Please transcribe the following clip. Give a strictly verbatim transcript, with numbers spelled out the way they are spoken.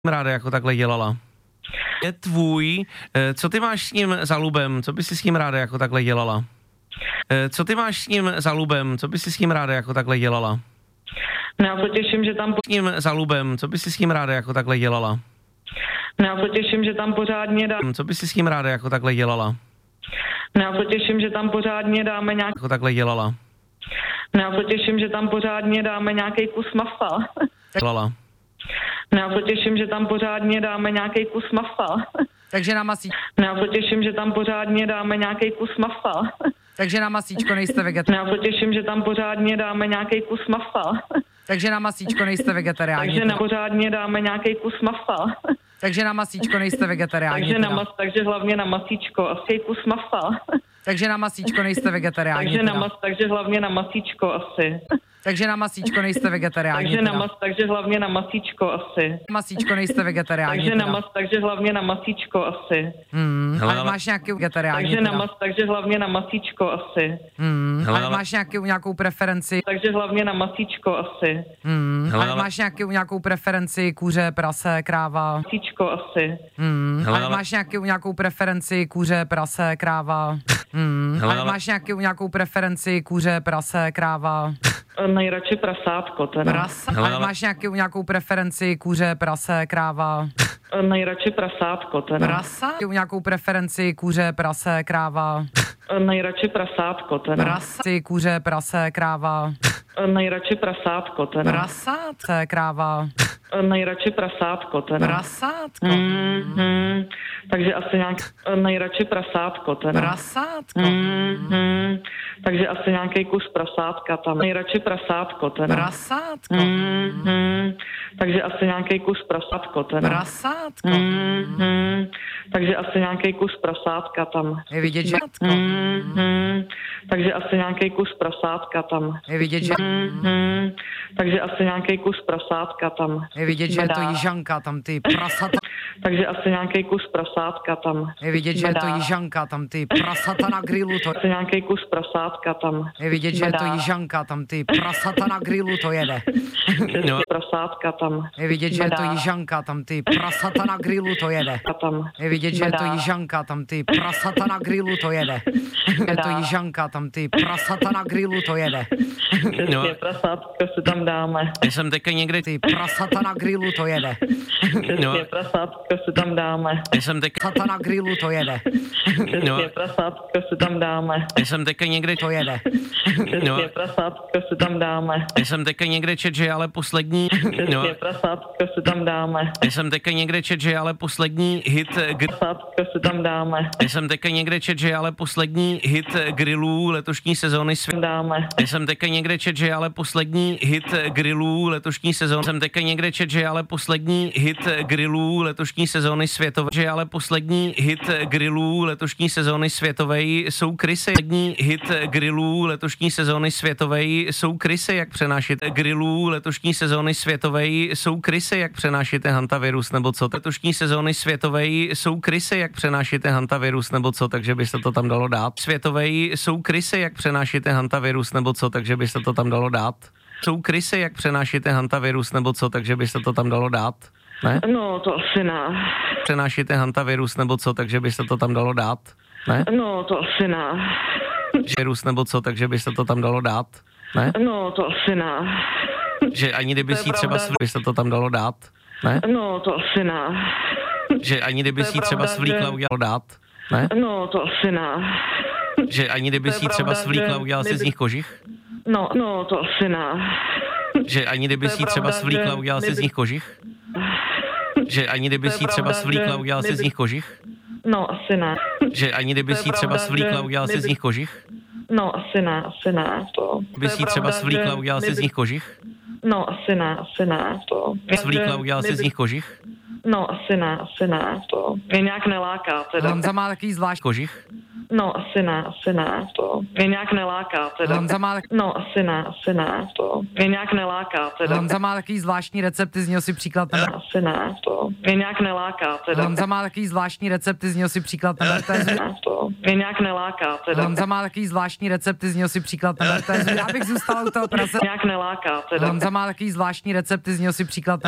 ráda jako takhle dělala? Je tvůj, co ty máš s ním za lubem, co by si s ním ráda jako takhle dělala? Co ty máš s ním za lubem, co by si s ním ráda jako takhle dělala? No, já se těším, že tam... S ním za lubem, co by si s ním ráda jako takhle dělala? No, já se těším, že tam pořádně dá... Co by si s ním ráda jako takhle dělala? No, já se těším, že tam pořádně dáme nějak... Jako takhle dělala? No, já se těším, že tam pořádně dáme nějaký kus masa. Dělala. No, já se těším, že tam pořádně dáme nějaký kus masa. Takže na masíčko. No, já se těším, že tam pořádně dáme nějaký kus masa. Takže na masíčko nejste No, vegetarián. já se těším, že tam pořádně dáme nějaký kus masa. Takže na masíčko nejste vegetarián. Takže na pořádně dáme nějaký kus masa. Takže na masíčko nejste vegetarián. Takže na mas, takže hlavně na masíčko asi kus masa. Takže na masíčko nejste vegetarián. Takže na mas, takže hlavně na masíčko asi. Takže na masíčko nejste vegetarián. Takže na mas, takže hlavně na masíčko asi. Masíčko nejste vegetarián. Takže na mas, takže hlavně na masíčko asi. Hmm, ale, ale máš nějaký vegetarián. Takže na mas, takže hlavně na masíčko asi. Hmm, ale, ale máš nějaký, nějakou preferenci. Takže hlavně na masíčko asi. Hmm, ale, ale máš nějaký, nějakou preferenci kuře, prase, kráva. Masíčko asi. Hmm, ale, ale máš nějaký, nějakou preferenci kuře, prase, kráva. Hmm, ale, ale máš nějaký, nějakou preferenci kuře, prase, kráva. Nejradši prasátko teda. Prasa? Ale, ale máš nějaký, nějakou preferenci kuře, prase, kráva? Nejradši prasátko teda. Prasa? Nějakou preferenci kuře, prase, kráva? Nejradši prasátko teda. Prasy, kuře, prase, kráva? Nejradši prasátko teda. Prasátce, kráva? Nejradši prasátko teda. Prasátko. Mm-hmm. Takže asi nějak nejradši prasátko teda. Prasátko. Mm-hmm. Takže asi nějaký kus prasátka tam. Nejradši prasátko teda. Prasátko. Mm-hmm. Takže asi nějaký kus prasátko teda. Prasátko. Mm-hmm. Takže asi nějaký kus prasátka tam. Je vidět, že... Mm-hmm. Takže asi nějaký kus prasátka tam. Je vidět, že... Mm-hmm. Takže asi nějaký kus prasátka tam. Je vidět, že je to jižanka tam, ty prasata. Takže asi nějaký kus prasátka tam. Je vidět, že je to jižanka tam, ty prasata na grilu to. Asi nějaký kus prasátka tam. Je vidět, že je to jižanka tam, ty prasata na grilu to jede. No. Prasátka tam. Je vidět, že je to jižanka tam, ty prasata na grilu to jede. Tam. Je vidět, že je to jižanka tam, ty prasata na grilu to jede. Je to jižanka tam, ty prasata na grilu to jede. No. Prasátka si tam dáme. Já jsem teďka někde... Ty prasata na grilu to jede. No. Prasátka si tam dáme. Já jsem teďka... Prasata na grilu to jede. No. Prasátka si tam dáme. Já jsem teďka někde... To jede. No. Prasátka si tam dáme. Já jsem teďka někde čet, že ale poslední... No. Prasátka si tam dáme. Já jsem teďka někde čet, že ale poslední hit... Gr... Prasátka si tam dáme. Já jsem teďka někde čet, že ale poslední hit grillů letošní sezóny svět... Dáme. Já jsem teďka někde čet, že ale poslední hit grillů letošní sezóny... Jsem teďka někde čet, že ale poslední hit grillů letošní sezóny světové... Že ale poslední hit grillů letošní sezóny světové jsou krysy. Poslední hit grillů letošní sezóny světové jsou krysy, jak přenášet grillů letošní sezóny světové jsou krysy, jak přenášíte hantavirus, nebo co? Letošní sezóny světové jsou krysy, jak přenášíte hantavirus, nebo co? Takže by se to tam dalo dát. Světové jsou krysy, jak přenášíte hantavirus, nebo co? Takže by se to tam dalo dát. Jsou krysy, jak přenášíte hantavirus, nebo co? Takže by se to tam dalo dát. Ne? No, to asi ne. Přenášíte hantavirus, nebo co? Takže by se to tam dalo dát. Ne? No, to asi ne. Virus, nebo co? Takže by se to tam dalo dát. Ne? No, to asi ne. Že ani kdyby si třeba svl... by se to tam dalo dát. Ne? No, to asi ne. Že ani kdyby si třeba svlíkla udělal dát. Ne? No, to asi ne. Že ani kdyby si třeba svlíkla udělal si z nich kožich. No, no, to asi ne. Že ani kdyby si třeba svlíkla udělal si z nich kožich. Že ani kdyby si třeba svlíkla udělal si z nich kožich. No, asi ne. Že ani kdyby si třeba svlíkla udělal si z nich kožich. No, asi ne, asi ne. To. By si třeba svlíkla udělal si z nich kožich. No, asi ne, asi ne. To. Svlíkla udělal si z nich kožich. No, asi ne, asi ne. To mě nějak neláká teda. Honza má takový zvlášť kožich. No, asi ne, asi ne. To mě nějak neláká teda. Honza má... No, asi ne, asi ne. To mě nějak neláká teda. Honza má takový zvláštní recepty, z něho si příklad neberte. Asi ne, to mě nějak neláká teda. Honza má takový zvláštní recepty, z něho si příklad neberte. To mě nějak neláká teda. Honza má takový zvláštní recepty, z něho si příklad neberte. Já bych zůstala u toho prase. Nějak neláká teda. Honza má takový zvláštní recepty, z něho si příklad